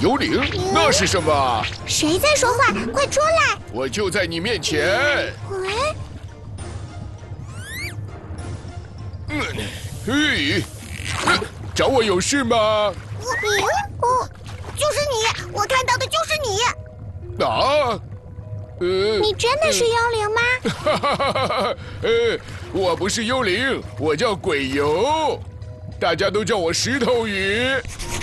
幽灵？那是什么？ 谁在说话？快出来！ 我就在你面前。嘿，找我有事吗？ 就是你，我看到的就是你。 啊？ 你真的是幽灵吗？ 哈哈哈哈！我不是幽灵，我叫鬼油，大家都叫我石头鱼。